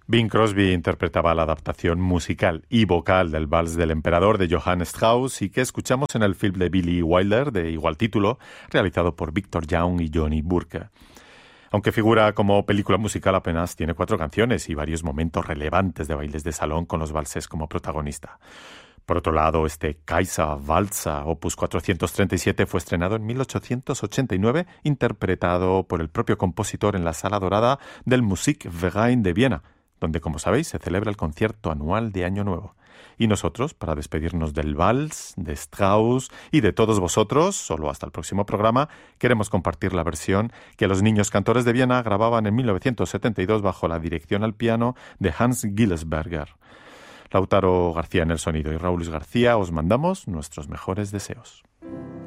Bing Crosby interpretaba la adaptación musical y vocal del Vals del Emperador de Johann Strauss y que escuchamos en el film de Billy Wilder de igual título, realizado por Victor Young y Johnny Burke. Aunque figura como película musical, apenas tiene 4 canciones y varios momentos relevantes de bailes de salón con los valses como protagonista. Por otro lado, este Kaiser Walzer, opus 437, fue estrenado en 1889, interpretado por el propio compositor en la Sala Dorada del Musikverein de Viena, donde, como sabéis, se celebra el concierto anual de Año Nuevo. Y nosotros, para despedirnos del vals, de Strauss y de todos vosotros, solo hasta el próximo programa, queremos compartir la versión que los niños cantores de Viena grababan en 1972 bajo la dirección al piano de Hans Gillesberger. Lautaro García en el sonido y Raúl Luis García os mandamos nuestros mejores deseos.